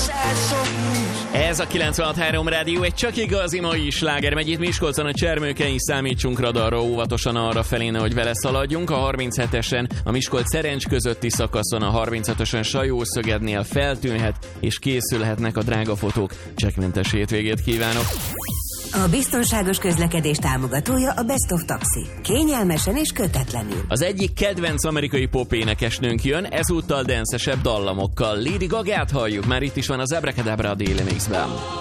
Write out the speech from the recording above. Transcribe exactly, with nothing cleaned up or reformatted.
Ez a kilencvenhat három rádió egy csak igazi mai sláger. Megy itt Miskolcon a Csermőken is, számítsunk radarra óvatosan arra felé, hogy vele szaladjunk. A harminchetesen a Miskolc-Szerencs közötti szakaszon, a harminchatoson Sajószögednél feltűnhet és készülhetnek a drága fotók. Csekkmentes hétvégét kívánok! A biztonságos közlekedés támogatója a Best of Taxi. Kényelmesen és kötetlenül. Az egyik kedvenc amerikai popénekesnőnk jön, ezúttal denszesebb dallamokkal. Lady Gagát halljuk, már itt is van az Abracadabra a Daily Mixben.